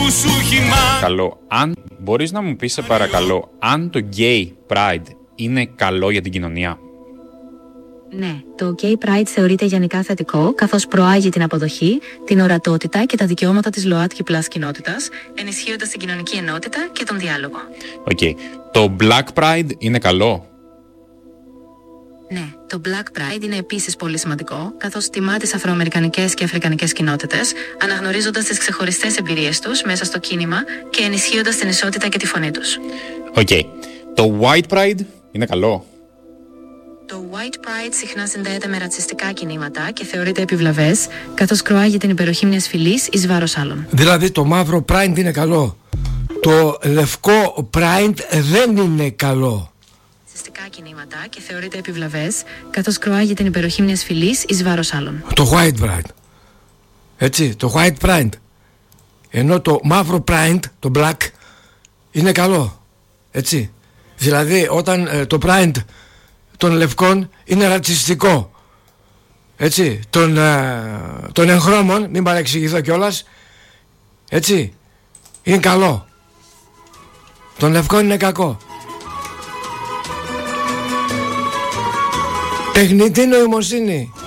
σου χυμά. Καλό. Αν μπορείς να μου πεις σε παρακαλώ, αν το gay pride είναι καλό για την κοινωνία? Ναι, το Gay Pride θεωρείται γενικά θετικό, καθώς προάγει την αποδοχή, την ορατότητα και τα δικαιώματα της ΛΟΑΤΚΙ+ κοινότητας, ενισχύοντας την κοινωνική ενότητα και τον διάλογο. Οκ. Το Black Pride είναι καλό? Ναι, το Black Pride είναι επίσης πολύ σημαντικό, καθώς τιμά τις αφροαμερικανικές και αφρικανικές κοινότητες, αναγνωρίζοντας τις ξεχωριστές εμπειρίες τους μέσα στο κίνημα και ενισχύοντας την ισότητα και τη φωνή τους. Οκ. Το White Pride είναι καλό? Το White Pride συχνά συνδέεται με ρατσιστικά κινήματα και θεωρείται επιβλαβές, καθώς κροάγει την υπεροχή μιας φυλής εις βάρος άλλων. Δηλαδή το μαύρο Pride είναι καλό. Το λευκό Pride δεν είναι καλό. Ρατσιστικά κινήματα και θεωρείται επιβλαβές, καθώς κροάγει την υπεροχή μιας φυλής εις βάρος άλλων. Το White Pride. Έτσι, το White Pride. Ενώ το μαύρο Pride, το Black, είναι καλό. Έτσι. Δηλαδή όταν το Pride των λευκών είναι ρατσιστικό, έτσι, των εγχρώμων, μην παρεξηγηθώ κιόλας, έτσι, είναι καλό, των λευκών είναι κακό. Τεχνητή νοημοσύνη.